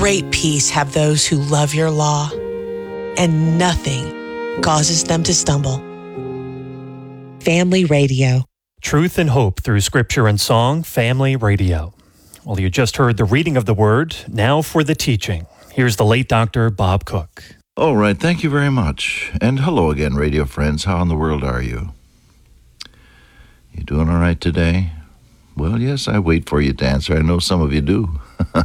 Great peace have those who love your law, and nothing causes them to stumble. Family Radio. Truth and hope through scripture and song, Family Radio. Well, you just heard the reading of the word. Now for the teaching. Here's the late Dr. Bob Cook. All right, thank you very much. And hello again, radio friends. How in the world are you? You doing all right today? Well, yes, I wait for you to answer. I know some of you do.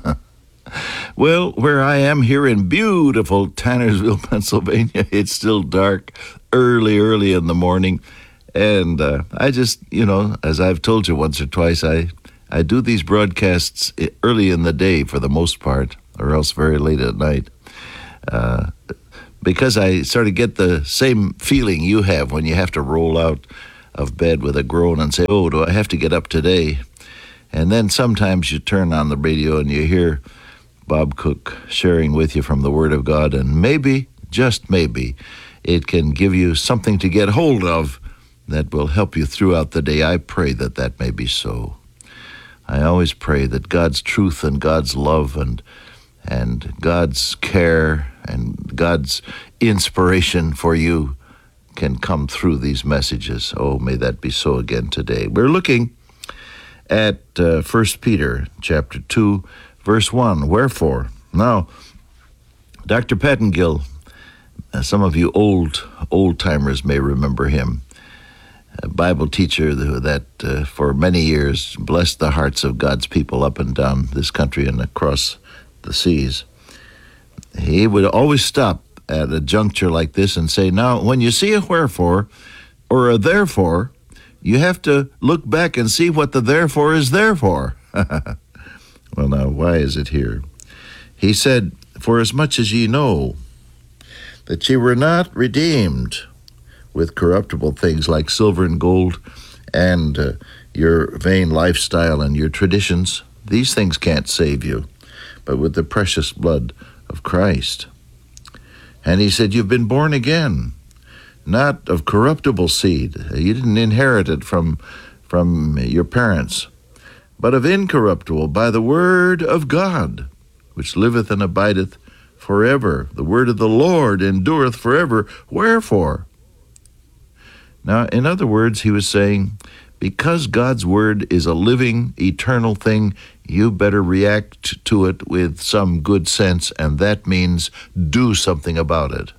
Well, where I am here in beautiful Tannersville, Pennsylvania, it's still dark, early in the morning. And I just, as I've told you once or twice, I do these broadcasts early in the day for the most part, or else very late at night. Because I sort of get the same feeling you have when you have to roll out of bed with a groan and say, oh, do I have to get up today? And then sometimes you turn on the radio and you hear Bob Cook sharing with you from the Word of God, and maybe, just maybe, it can give you something to get hold of that will help you throughout the day. I pray that that may be so. I always pray that God's truth and God's love and God's care and God's inspiration for you can come through these messages. Oh, may that be so again today. We're looking at 1 Peter chapter 2, verse 1. Wherefore? Now, Dr. Pettingill, some of you old-timers may remember him, a Bible teacher that for many years blessed the hearts of God's people up and down this country and across the seas. He would always stop at a juncture like this and say, now, when you see a wherefore or a therefore, you have to look back and see what the therefore is there for. Well, now, why is it here? He said, for as much as ye know that ye were not redeemed with corruptible things like silver and gold and your vain lifestyle and your traditions, these things can't save you, but with the precious blood of Christ. And he said, you've been born again, not of corruptible seed. You didn't inherit it from your parents, but of incorruptible, by the word of God, which liveth and abideth forever. The word of the Lord endureth forever. Wherefore? Now, in other words, he was saying, because God's word is a living, eternal thing, you better react to it with some good sense, and that means do something about it.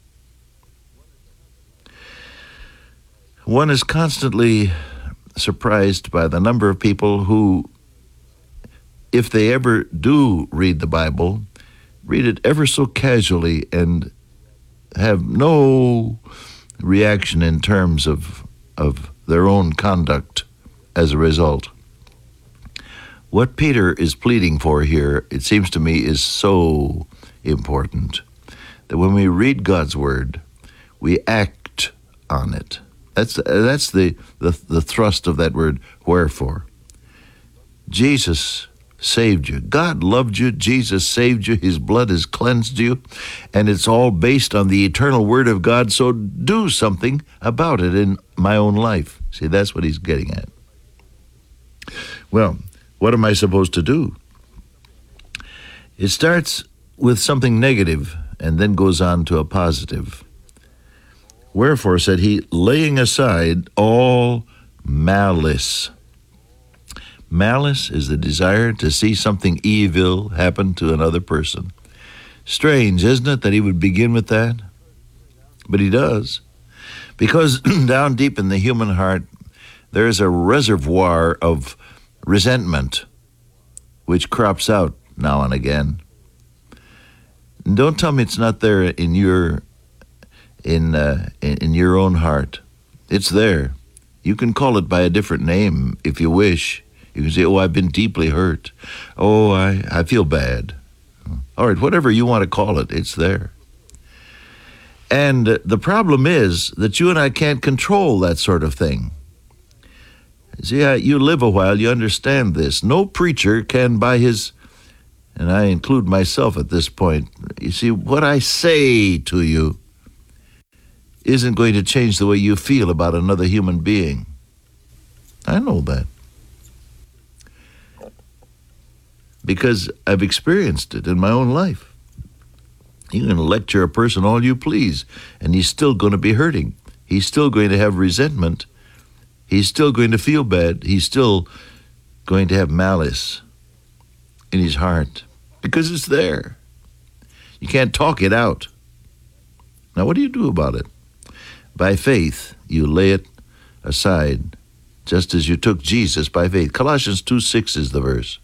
One is constantly surprised by the number of people who, if they ever do read the Bible, read it ever so casually and have no reaction in terms of their own conduct as a result. What Peter is pleading for here, it seems to me, is so important that when we read God's word, we act on it. That's the thrust of that word, wherefore. Jesus saved you. God loved you. Jesus saved you. His blood has cleansed you. And it's all based on the eternal word of God, so do something about it in my own life. See, that's what he's getting at. Well, what am I supposed to do? It starts with something negative and then goes on to a positive. Wherefore, said he, laying aside all malice. Malice is the desire to see something evil happen to another person. Strange, isn't it, that he would begin with that? But he does. Because down deep in the human heart, there is a reservoir of resentment which crops out now and again. And don't tell me it's not there in your own heart. It's there. You can call it by a different name if you wish. You can say, oh, I've been deeply hurt. Oh, I feel bad. All right, whatever you want to call it, it's there. And the problem is that you and I can't control that sort of thing. See, you live a while, you understand this. No preacher can, by his, and I include myself at this point, you see, what I say to you isn't going to change the way you feel about another human being. I know that. because I've experienced it in my own life. You can lecture a person all you please, and he's still going to be hurting. He's still going to have resentment. He's still going to feel bad. He's still going to have malice in his heart because it's there. You can't talk it out. Now, what do you do about it? By faith, you lay it aside, just as you took Jesus by faith. Colossians 2:6 is the verse.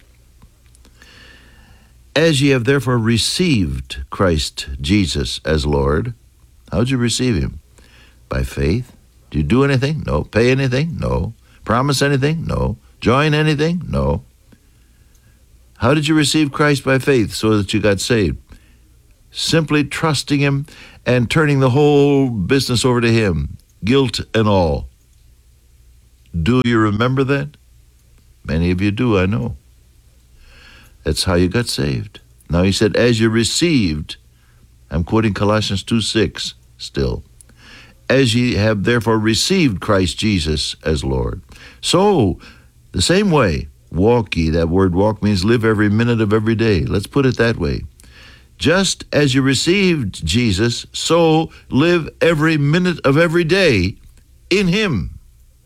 As ye have therefore received Christ Jesus as Lord. How'd you receive him? By faith. Did you do anything? No. Pay anything? No. Promise anything? No. Join anything? No. How did you receive Christ? By faith, so that you got saved. Simply trusting him and turning the whole business over to him, guilt and all. Do you remember that? Many of you do, I know. That's how you got saved. Now he said, as you received, I'm quoting Colossians 2:6 still, as ye have therefore received Christ Jesus as Lord. So, the same way, walk ye. That word walk means live every minute of every day. Let's put it that way. Just as you received Jesus, so live every minute of every day in him.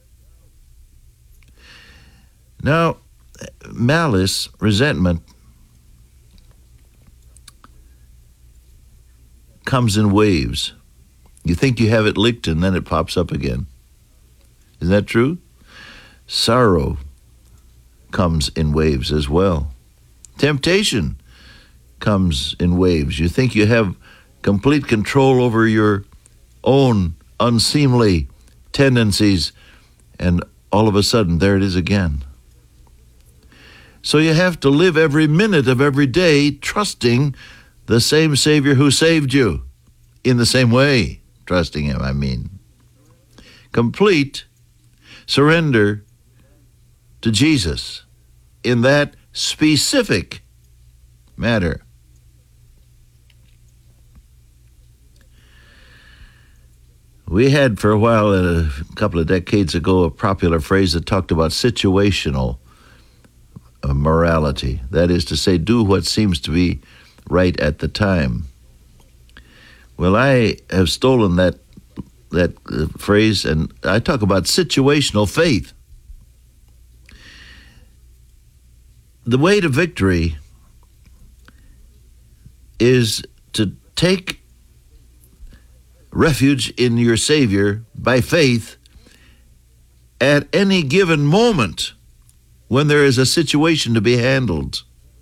Now, malice, resentment, comes in waves. You think you have it licked and then it pops up again. Isn't that true? Sorrow comes in waves as well. Temptation comes in waves. You think you have complete control over your own unseemly tendencies, and all of a sudden, there it is again. So you have to live every minute of every day trusting the same Savior who saved you in the same way. Trusting him, I mean. Complete surrender to Jesus in that specific matter. We had for a while, a couple of decades ago, a popular phrase that talked about situational morality. That is to say, do what seems to be right at the time. Well, I have stolen that phrase, and I talk about situational faith. The way to victory is to take refuge in your Savior by faith at any given moment when there is a situation to be handled.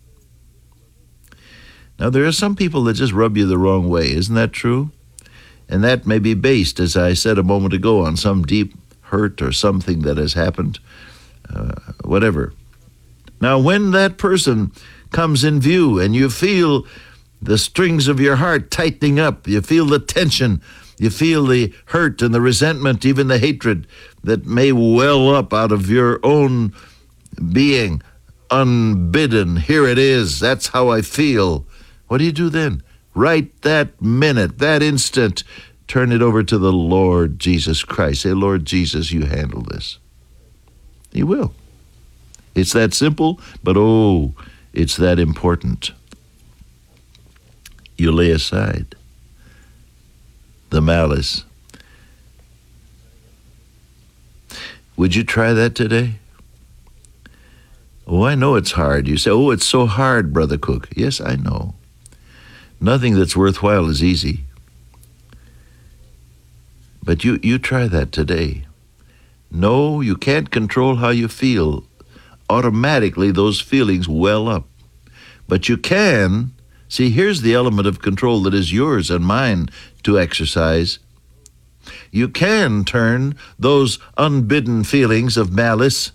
Now, there are some people that just rub you the wrong way. Isn't that true? And that may be based, as I said a moment ago, on some deep hurt or something that has happened, whatever. Now, when that person comes in view and you feel the strings of your heart tightening up, you feel the tension, you feel the hurt and the resentment, even the hatred that may well up out of your own being, unbidden. Here it is. That's how I feel. What do you do then? Right that minute, that instant, turn it over to the Lord Jesus Christ. Say, Lord Jesus, you handle this. He will. It's that simple, but oh, it's that important. You lay aside the malice. Would you try that today? Oh, I know it's hard. You say, oh, it's so hard, Brother Cook. Yes, I know. Nothing that's worthwhile is easy. But you try that today. No, you can't control how you feel. Automatically, those feelings well up. But you can. See, here's the element of control that is yours and mine to exercise. You can turn those unbidden feelings of malice,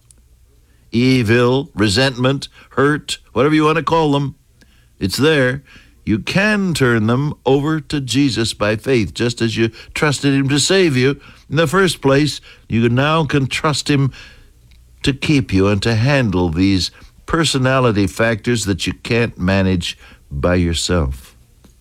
evil, resentment, hurt, whatever you want to call them. It's there. You can turn them over to Jesus by faith, just as you trusted him to save you in the first place. You now can trust him to keep you and to handle these personality factors that you can't manage by yourself.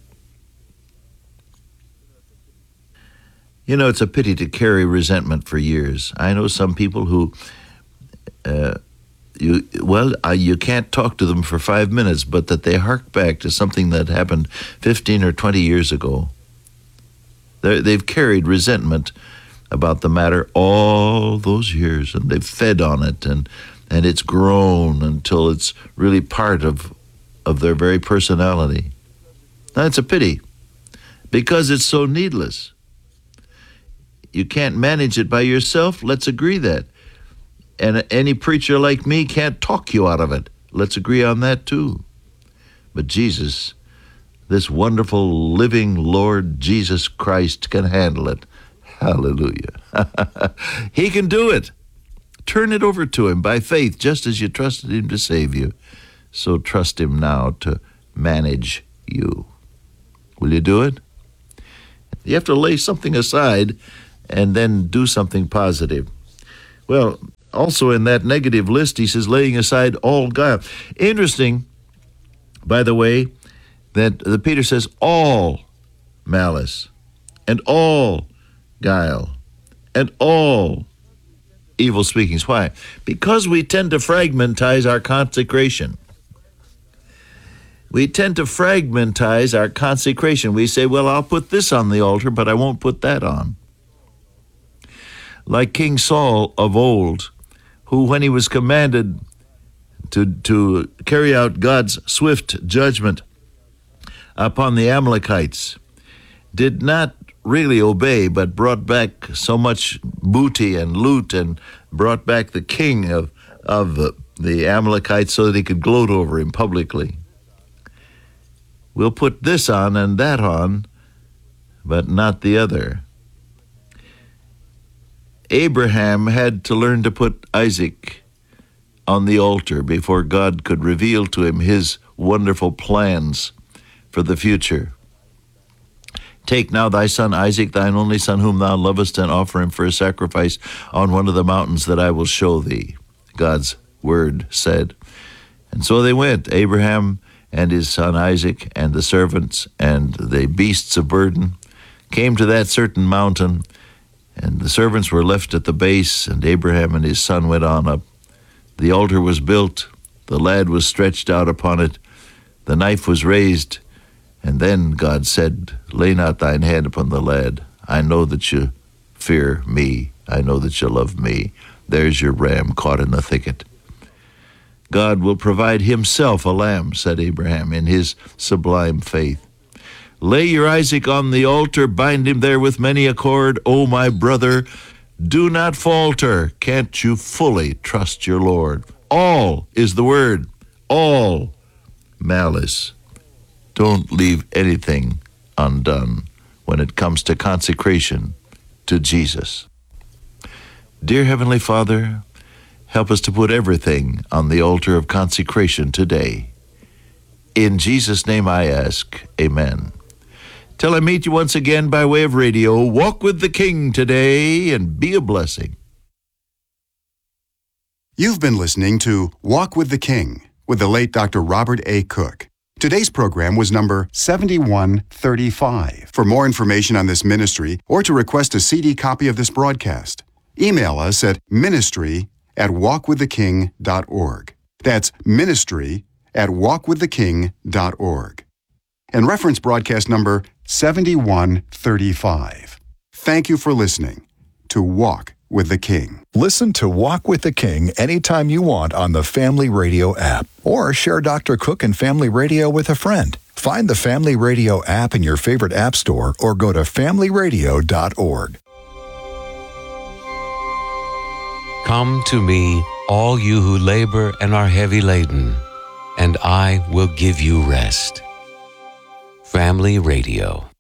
You know, it's a pity to carry resentment for years. I know some people who you can't talk to them for 5 minutes, but that they hark back to something that happened 15 or 20 years ago. They've carried resentment about the matter all those years, and they've fed on it, and it's grown until it's really part of their very personality. Now, it's a pity, because it's so needless. You can't manage it by yourself. Let's agree that. And any preacher like me can't talk you out of it. Let's agree on that too. But Jesus, this wonderful living Lord Jesus Christ, can handle it. Hallelujah. He can do it. Turn it over to him by faith, just as you trusted him to save you. So trust him now to manage you. Will you do it? You have to lay something aside and then do something positive. Well, also in that negative list, he says, laying aside all guile. Interesting, by the way, that Peter says all malice and all guile and all evil speakings. Why? Because we tend to fragmentize our consecration. We tend to fragmentize our consecration. We say, well, I'll put this on the altar, but I won't put that on. Like King Saul of old, who, when he was commanded to carry out God's swift judgment upon the Amalekites, did not really obey, but brought back so much booty and loot, and brought back the king of the Amalekites so that he could gloat over him publicly. We'll put this on and that on, but not the other. Abraham had to learn to put Isaac on the altar before God could reveal to him his wonderful plans for the future. Take now thy son Isaac, thine only son whom thou lovest, and offer him for a sacrifice on one of the mountains that I will show thee, God's word said. And so they went, Abraham and his son Isaac and the servants and the beasts of burden, came to that certain mountain, and the servants were left at the base, and Abraham and his son went on up. The altar was built, the lad was stretched out upon it, the knife was raised, and then God said, lay not thine hand upon the lad. I know that you fear me. I know that you love me. There's your ram caught in the thicket. God will provide himself a lamb, said Abraham, in his sublime faith. Lay your Isaac on the altar, bind him there with many a cord. O my brother, do not falter. Can't you fully trust your Lord? All is the word. All malice. Don't leave anything undone when it comes to consecration to Jesus. Dear Heavenly Father, help us to put everything on the altar of consecration today. In Jesus' name I ask, amen. Till I meet you once again by way of radio, walk with the King today and be a blessing. You've been listening to Walk with the King with the late Dr. Robert A. Cook. Today's program was number 7135. For more information on this ministry or to request a CD copy of this broadcast, email us at ministry@walkwiththeking.org. That's ministry@walkwiththeking.org. And reference broadcast number 7135. Thank you for listening to Walk with the King. Listen to Walk with the King anytime you want on the Family Radio app, or share Dr. Cook and Family Radio with a friend. Find the Family Radio app in your favorite app store or go to familyradio.org. Come to me, all you who labor and are heavy laden, and I will give you rest. Family Radio.